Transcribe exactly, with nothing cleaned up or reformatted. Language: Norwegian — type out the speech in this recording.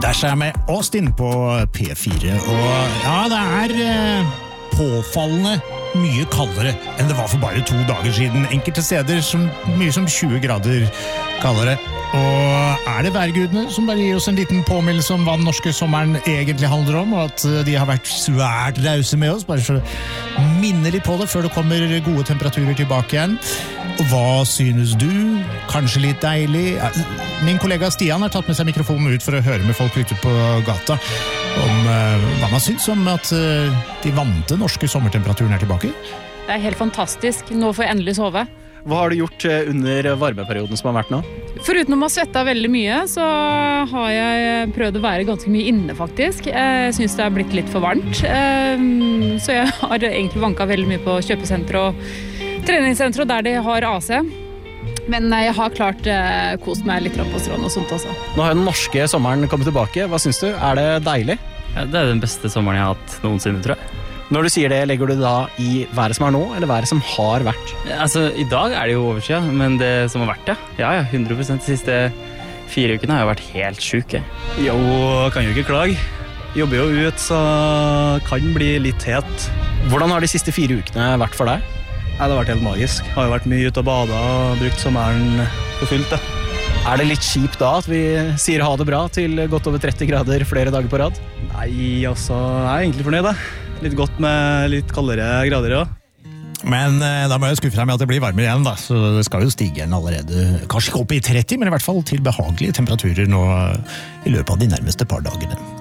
Der er jeg med Austin på P fire, og ja, det er eh, påfallende mye kaldere enn det var for bare to dager siden. Enkelte steder som, mye som tjue grader kaldere. Og er det værgudene som bare gir oss en liten påminnelse om hva den norske sommeren egentlig handler om, og at de har vært svært rause med oss, bare så minner litt på det før det kommer gode temperaturer tilbake igjen. Og hva synes du? Kanskje litt deilig? Min kollega Stian har tatt med seg mikrofonen ut for å høre med folk ute på gata om uh, hva man synes om at uh, de vante norske sommertemperaturen er tilbake. Det er helt fantastisk. Nå får jeg endelig sove. Hva har du gjort under varmeperioden som har vært nå? Foruten om å svette veldig mye, så har jeg prøvd å være ganske mye inne faktisk. Jeg synes det er blitt litt for varmt. Så jeg har egentlig vanket veldig mye på kjøpesenter og treningssenter der de har A C. Men jeg har klart kost meg litt på stranden og sånt også. Nå har den norske sommeren kommet tilbake. Hva synes du? Er det deilig? Ja, det er den beste sommeren jeg har hatt noensinne, tror jeg. Når du sier det, legger du da i været som er nå, eller været som har vært? Altså, i dag er det jo oversida, men det som har vært, ja. Ja, ja, hundre prosent. De siste fire ukene har jeg vært helt syk, jeg. Jo, kan jo ikke klage. Jobber jo ut, så kan bli litt het. Hvordan har de siste fire ukene vært for deg? Ja, det har vært helt magisk. Har jo vært mye ute og bada og brukt sommeren på fullt, da. Er det litt kjipt da at vi sier ha det bra til godt over tretti grader flere dager på rad? Nei, altså, jeg er egentlig fornøyd, da. Litt godt med litt kaldere grader, ja. Men eh, da må jeg skuffe deg med at det blir varmere igjen, da. Så det skal jo stige igjen allerede. Kanskje ikke opp i tretti, men i hvert fall til behagelige temperaturer nå i løpet av de nærmeste par dagene.